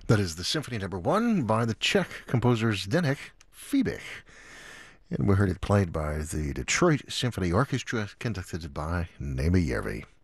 That is the Symphony Number 1 by the Czech composers Zdeněk Fibich. And we heard it played by the Detroit Symphony Orchestra, conducted by Nemi Järvi.